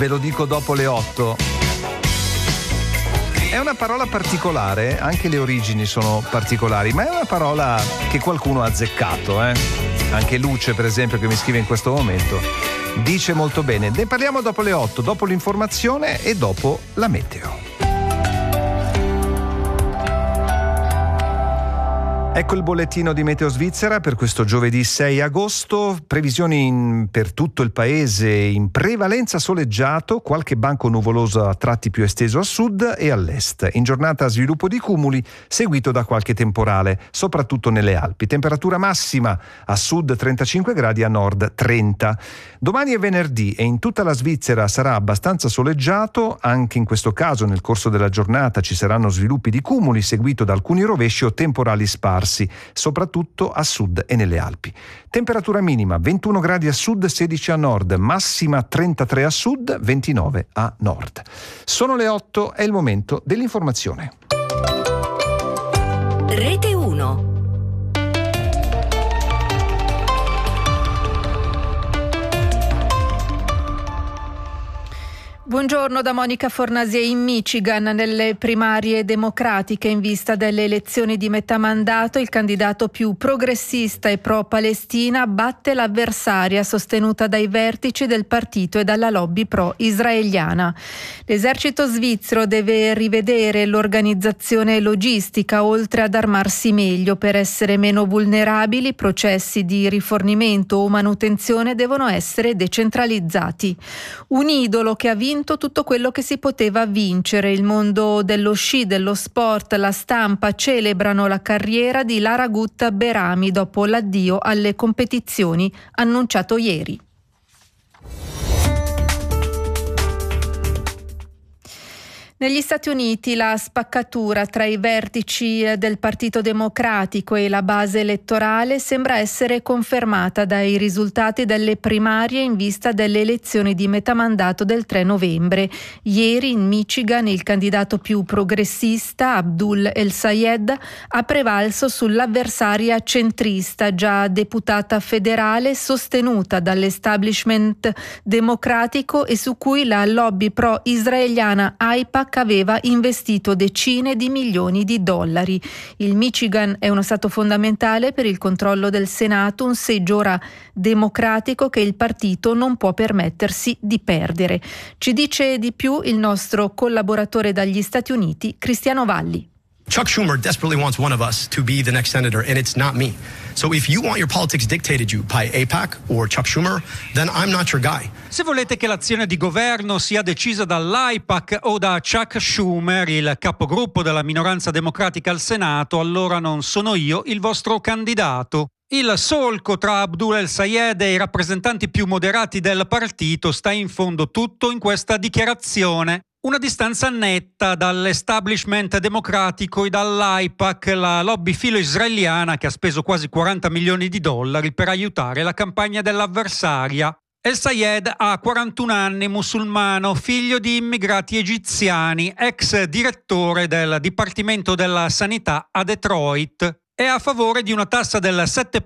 ve lo dico dopo le 8. È una parola particolare, anche le origini sono particolari, ma è una parola che qualcuno ha azzeccato, Anche Luce, per esempio, che mi scrive in questo momento, dice molto bene. Ne parliamo dopo le 8, dopo l'informazione e dopo la meteo. Ecco il bollettino di Meteo Svizzera per questo giovedì 6 agosto. Previsioni per tutto il paese in prevalenza soleggiato, qualche banco nuvoloso a tratti più esteso a sud e all'est. In giornata sviluppo di cumuli seguito da qualche temporale, soprattutto nelle Alpi. Temperatura massima a sud 35 gradi, a nord 30. Domani è venerdì e in tutta la Svizzera sarà abbastanza soleggiato. Anche in questo caso nel corso della giornata ci saranno sviluppi di cumuli seguito da alcuni rovesci o temporali sparsi, soprattutto a sud e nelle Alpi. Temperatura minima 21 gradi a sud, 16 a nord, massima 33 a sud, 29 a nord. Sono le 8, è il momento dell'informazione. Rete 1. Buongiorno da Monica Fornasie. In Michigan, nelle primarie democratiche in vista delle elezioni di metà mandato, il candidato più progressista e pro-Palestina batte l'avversaria sostenuta dai vertici del partito e dalla lobby pro-israeliana. L'esercito svizzero deve rivedere l'organizzazione logistica oltre ad armarsi meglio per essere meno vulnerabili. Processi di rifornimento o manutenzione devono essere decentralizzati. Un idolo che ha vinto tutto quello che si poteva vincere. Il mondo dello sci, dello sport, la stampa celebrano la carriera di Lara Gut Berami dopo l'addio alle competizioni annunciato ieri. Negli Stati Uniti la spaccatura tra i vertici del Partito Democratico e la base elettorale sembra essere confermata dai risultati delle primarie in vista delle elezioni di metà mandato del 3 novembre. Ieri in Michigan il candidato più progressista, Abdul El-Sayed, ha prevalso sull'avversaria centrista, già deputata federale, sostenuta dall'establishment democratico e su cui la lobby pro-israeliana AIPAC aveva investito decine di milioni di dollari. Il Michigan è uno stato fondamentale per il controllo del Senato, un seggio ora democratico che il partito non può permettersi di perdere. Ci dice di più il nostro collaboratore dagli Stati Uniti, Cristiano Valli. Chuck Schumer desperately wants one of us to be the next senator, and it's not me. So if you want your politics dictated you by AIPAC or Chuck Schumer, then I'm not your guy. Se volete che l'azione di governo sia decisa dall'AIPAC o da Chuck Schumer, il capogruppo della minoranza democratica al Senato, allora non sono io il vostro candidato. Il solco tra Abdul El-Sayed e i rappresentanti più moderati del partito sta in fondo tutto in questa dichiarazione. Una distanza netta dall'establishment democratico e dall'AIPAC, la lobby filo-israeliana che ha speso quasi 40 milioni di dollari per aiutare la campagna dell'avversaria. El-Sayed ha 41 anni, musulmano, figlio di immigrati egiziani, ex direttore del Dipartimento della Sanità a Detroit. È a favore di una tassa del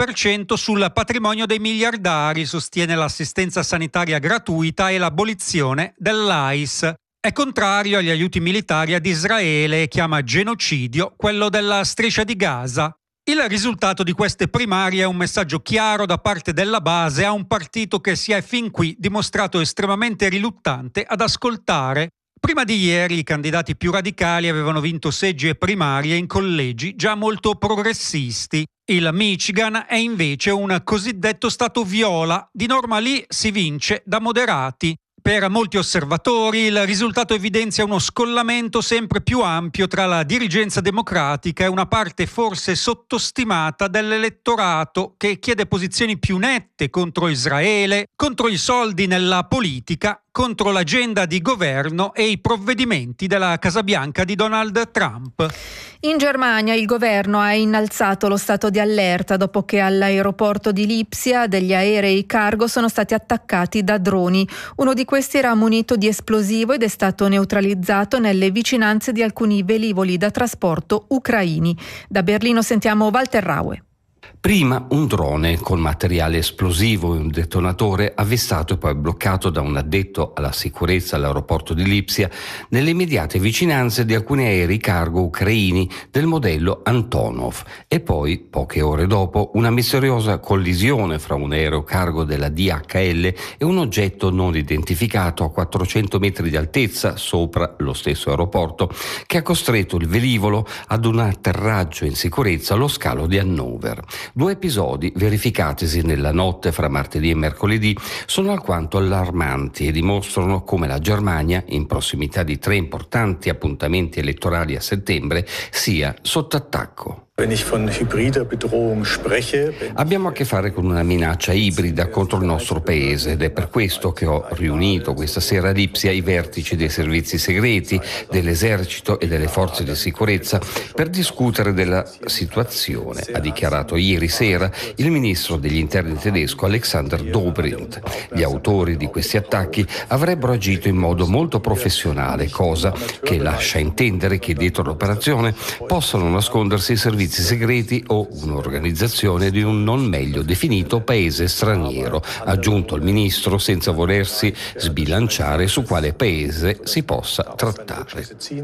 7% sul patrimonio dei miliardari, sostiene l'assistenza sanitaria gratuita e l'abolizione dell'AIS. È contrario agli aiuti militari ad Israele e chiama genocidio quello della striscia di Gaza. Il risultato di queste primarie è un messaggio chiaro da parte della base a un partito che si è fin qui dimostrato estremamente riluttante ad ascoltare. Prima di ieri i candidati più radicali avevano vinto seggi e primarie in collegi già molto progressisti. Il Michigan è invece un cosiddetto stato viola, di norma lì si vince da moderati. Per molti osservatori il risultato evidenzia uno scollamento sempre più ampio tra la dirigenza democratica e una parte forse sottostimata dell'elettorato che chiede posizioni più nette contro Israele, contro i soldi nella politica, contro l'agenda di governo e i provvedimenti della Casa Bianca di Donald Trump. In Germania il governo ha innalzato lo stato di allerta dopo che all'aeroporto di Lipsia degli aerei cargo sono stati attaccati da droni. Uno di questi era munito di esplosivo ed è stato neutralizzato nelle vicinanze di alcuni velivoli da trasporto ucraini. Da Berlino sentiamo Walter Raue. Prima un drone con materiale esplosivo e un detonatore avvistato e poi bloccato da un addetto alla sicurezza all'aeroporto di Lipsia nelle immediate vicinanze di alcuni aerei cargo ucraini del modello Antonov, e poi, poche ore dopo, una misteriosa collisione fra un aereo cargo della DHL e un oggetto non identificato a 400 metri di altezza sopra lo stesso aeroporto, che ha costretto il velivolo ad un atterraggio in sicurezza allo scalo di Hannover. 2 episodi verificatisi nella notte fra martedì e mercoledì sono alquanto allarmanti e dimostrano come la Germania, in prossimità di 3 importanti appuntamenti elettorali a settembre, sia sotto attacco. Abbiamo a che fare con una minaccia ibrida contro il nostro paese ed è per questo che ho riunito questa sera a Lipsia i vertici dei servizi segreti, dell'esercito e delle forze di sicurezza per discutere della situazione, ha dichiarato ieri sera il ministro degli interni tedesco Alexander Dobrindt. Gli autori di questi attacchi avrebbero agito in modo molto professionale, cosa che lascia intendere che dietro l'operazione possano nascondersi i servizi segreti o un'organizzazione di un non meglio definito paese straniero, ha aggiunto il ministro senza volersi sbilanciare su quale paese si possa trattare.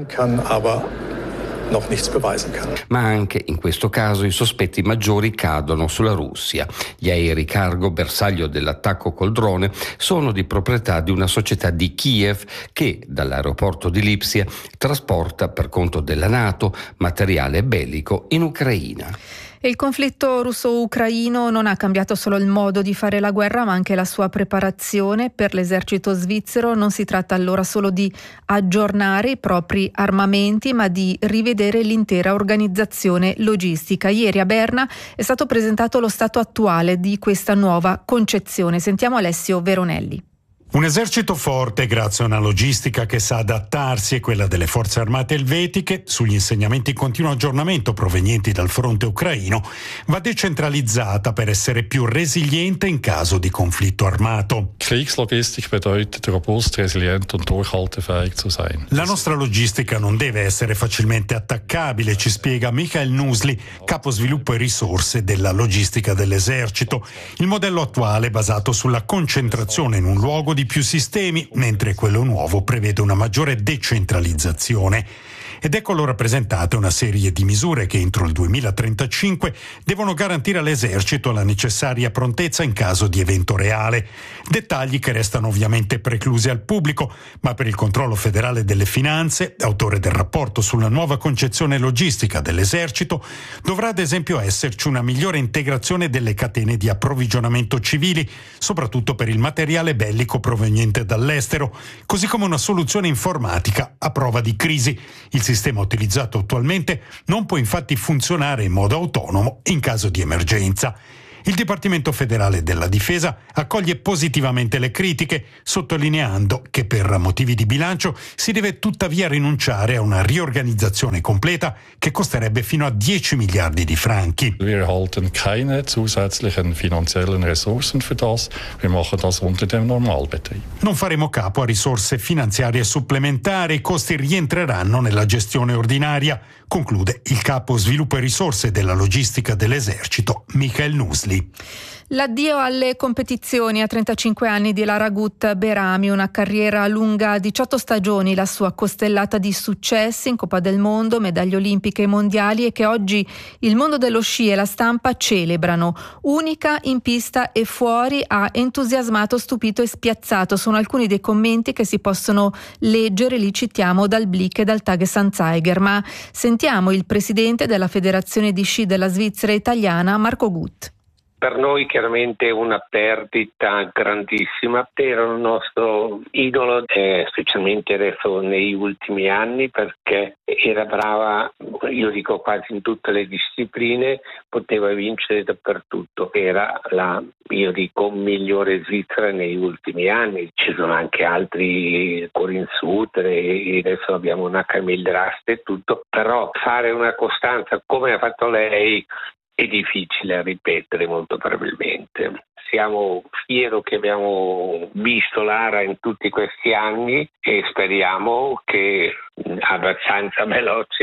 Ma anche in questo caso i sospetti maggiori cadono sulla Russia. Gli aerei cargo, bersaglio dell'attacco col drone, sono di proprietà di una società di Kiev che, dall'aeroporto di Lipsia, trasporta per conto della NATO materiale bellico in Ucraina. Il conflitto russo-ucraino non ha cambiato solo il modo di fare la guerra, ma anche la sua preparazione. Per l'esercito svizzero non si tratta allora solo di aggiornare i propri armamenti, ma di rivedere l'intera organizzazione logistica. Ieri a Berna è stato presentato lo stato attuale di questa nuova concezione. Sentiamo Alessio Veronelli. Un esercito forte grazie a una logistica che sa adattarsi e quella delle forze armate elvetiche, sugli insegnamenti in continuo aggiornamento provenienti dal fronte ucraino, va decentralizzata per essere più resiliente in caso di conflitto armato. Kriegslogistik bedeutet robust, resilient und durchhaltefähig zu sein. La nostra logistica non deve essere facilmente attaccabile, ci spiega Michael Nusli, capo sviluppo e risorse della logistica dell'esercito. Il modello attuale è basato sulla concentrazione in un luogo di più sistemi, mentre quello nuovo prevede una maggiore decentralizzazione. Ed ecco allora presentate una serie di misure che entro il 2035 devono garantire all'esercito la necessaria prontezza in caso di evento reale. Dettagli che restano ovviamente preclusi al pubblico, ma per il controllo federale delle finanze, autore del rapporto sulla nuova concezione logistica dell'esercito, dovrà ad esempio esserci una migliore integrazione delle catene di approvvigionamento civili, soprattutto per il materiale bellico proveniente dall'estero, così come una soluzione informatica a prova di crisi. Il sistema utilizzato attualmente non può infatti funzionare in modo autonomo in caso di emergenza. Il Dipartimento federale della Difesa accoglie positivamente le critiche, sottolineando che per motivi di bilancio si deve tuttavia rinunciare a una riorganizzazione completa che costerebbe fino a 10 miliardi di franchi. Wir erhalten keine zusätzlichen finanziellen Ressourcen für das. Wir machen das unter dem Normalbetrieb. Non faremo capo a risorse finanziarie supplementari, i costi rientreranno nella gestione ordinaria, conclude il capo sviluppo e risorse della logistica dell'esercito, Michael Nusli. L'addio alle competizioni a 35 anni di Lara Gut Berami, una carriera lunga 18 stagioni, la sua costellata di successi in Coppa del Mondo, medaglie olimpiche e mondiali e che oggi il mondo dello sci e la stampa celebrano. Unica in pista e fuori, ha entusiasmato, stupito e spiazzato. Sono alcuni dei commenti che si possono leggere, li citiamo dal Blick e dal Tages-Anzeiger, ma sentiamo il presidente della Federazione di Sci della Svizzera Italiana, Marco Gut. Per noi chiaramente una perdita grandissima, era il nostro idolo, specialmente adesso negli ultimi anni, perché era brava, io dico quasi in tutte le discipline, poteva vincere dappertutto, era la, io dico, migliore svizzera negli ultimi anni. Ci sono anche altri Corinne Suter e adesso abbiamo una Camille Drast e tutto, però fare una costanza come ha fatto lei è difficile ripetere molto probabilmente. Siamo fieri che abbiamo visto Lara in tutti questi anni e speriamo che abbastanza veloce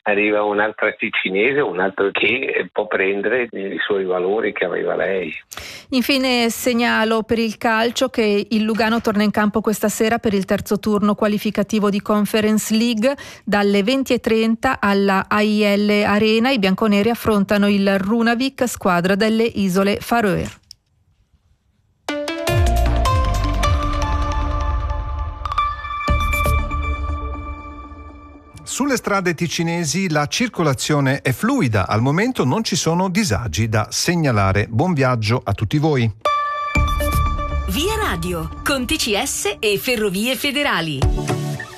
arriva un'altra ticinese, un altro che può prendere i suoi valori che aveva lei. Infine segnalo per il calcio che il Lugano torna in campo questa sera per il terzo turno qualificativo di Conference League. Dalle 20:30 alla AIL Arena i bianconeri affrontano il Runavik, squadra delle isole Faroe. Sulle strade ticinesi la circolazione è fluida, al momento non ci sono disagi da segnalare. Buon viaggio a tutti voi. Via Radio, con TCS e Ferrovie Federali.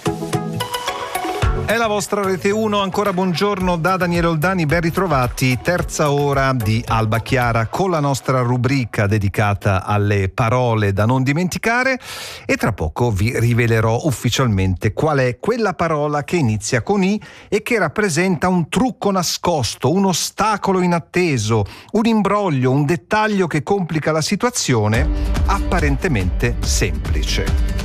È la vostra Rete 1, ancora buongiorno da Daniele Oldani, ben ritrovati, terza ora di Alba Chiara con la nostra rubrica dedicata alle parole da non dimenticare e tra poco vi rivelerò ufficialmente qual è quella parola che inizia con I e che rappresenta un trucco nascosto, un ostacolo inatteso, un imbroglio, un dettaglio che complica la situazione apparentemente semplice.